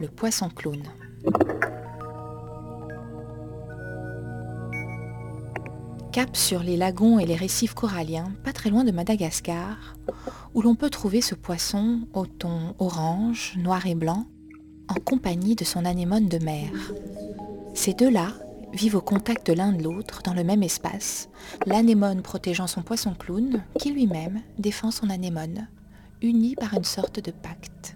le poisson clown. Cap sur les lagons et les récifs coralliens, pas très loin de Madagascar, où l'on peut trouver ce poisson au ton orange, noir et blanc, en compagnie de son anémone de mer. Ces deux-là vivent au contact de l'un de l'autre dans le même espace, l'anémone protégeant son poisson clown, qui lui-même défend son anémone, unis par une sorte de pacte.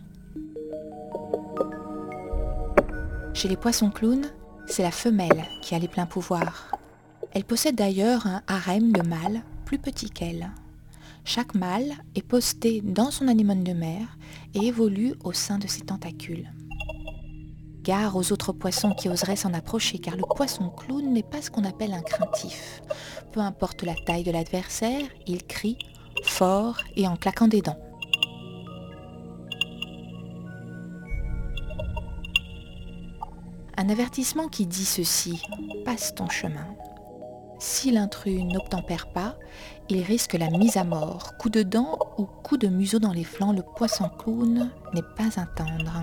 Chez les poissons clowns, c'est la femelle qui a les pleins pouvoirs. Elle possède d'ailleurs un harem de mâles plus petits qu'elle. Chaque mâle est posté dans son anémone de mer et évolue au sein de ses tentacules. Gare aux autres poissons qui oseraient s'en approcher, car le poisson clown n'est pas ce qu'on appelle un craintif. Peu importe la taille de l'adversaire, il crie fort et en claquant des dents. Un avertissement qui dit ceci: passe ton chemin. Si l'intrus n'obtempère pas, il risque la mise à mort. Coup de dent ou coup de museau dans les flancs, le poisson clown n'est pas un tendre.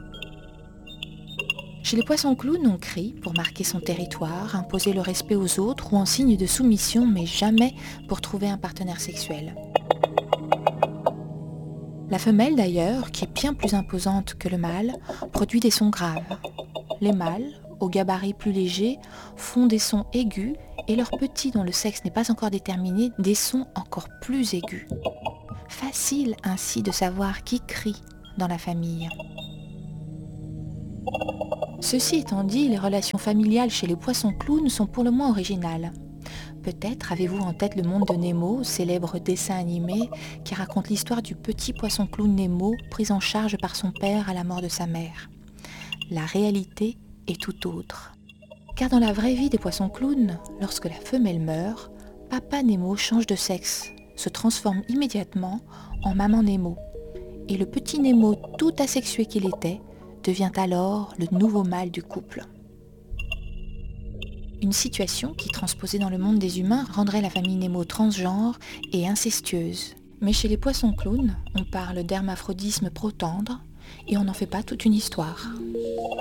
Chez les poissons clowns, on crie pour marquer son territoire, imposer le respect aux autres ou en signe de soumission, mais jamais pour trouver un partenaire sexuel. La femelle d'ailleurs, qui est bien plus imposante que le mâle, produit des sons graves. Les mâles, au gabarit plus léger, font des sons aigus et leurs petits, dont le sexe n'est pas encore déterminé, des sons encore plus aigus. Facile ainsi de savoir qui crie dans la famille. Ceci étant dit, les relations familiales chez les poissons clowns sont pour le moins originales. Peut-être avez-vous en tête Le Monde de Nemo, célèbre dessin animé qui raconte l'histoire du petit poisson clown Nemo pris en charge par son père à la mort de sa mère. La réalité est tout autre. Car dans la vraie vie des poissons clowns, lorsque la femelle meurt, Papa Nemo change de sexe, se transforme immédiatement en Maman Nemo. Et le petit Nemo, tout asexué qu'il était, devient alors le nouveau mâle du couple. Une situation qui, transposée dans le monde des humains, rendrait la famille Nemo transgenre et incestueuse. Mais chez les poissons clowns, on parle d'hermaphrodisme protendre et on n'en fait pas toute une histoire.